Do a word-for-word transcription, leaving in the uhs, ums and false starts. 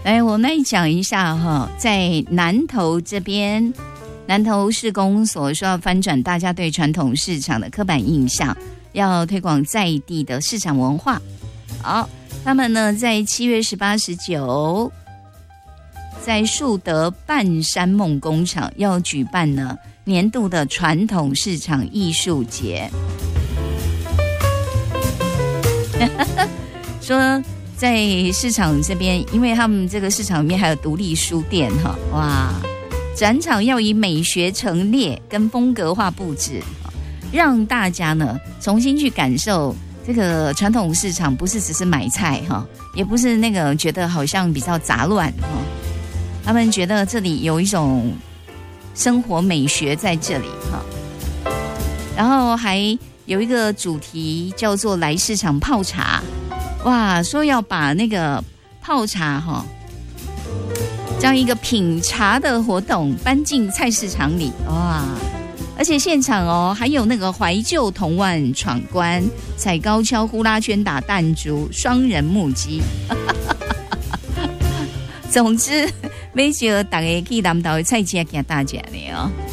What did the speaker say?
来，我们来讲一下哈，在南投这边，南投市公所说要翻转大家对传统市场的刻板印象，要推广在地的市场文化。好，他们呢在七月十八、十九，在树德半山梦工厂要举办呢年度的传统市场艺术节。说在市场这边，因为他们这个市场里面还有独立书店哈，哇，展场要以美学陈列跟风格化布置，让大家呢重新去感受这个传统市场，不是只是买菜哈，也不是那个觉得好像比较杂乱哈，他们觉得这里有一种生活美学在这里哈，然后还有一个主题叫做来市场泡茶。哇，说要把那个泡茶哈，这样一个品茶的活动搬进菜市场里，哇！而且现场哦还有那个怀旧童玩闯关、踩高跷、呼啦圈、打弹珠、双人木屐。总之，每节大家去南投的菜市行大家呢哦。